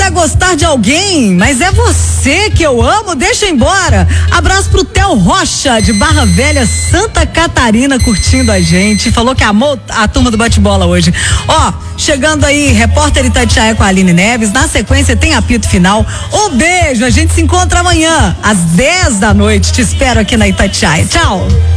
até gostar de alguém, mas é você que eu amo, deixa embora. Abraço pro Theo Rocha, de Barra Velha, Santa Catarina, curtindo a gente. Falou que amou a turma do bate-bola hoje. Ó, chegando aí, repórter Itatiaia com a Aline Neves. Na sequência tem apito final. Um beijo, a gente se encontra amanhã, às 10 da noite. Te espero aqui na Itatiaia. Tchau.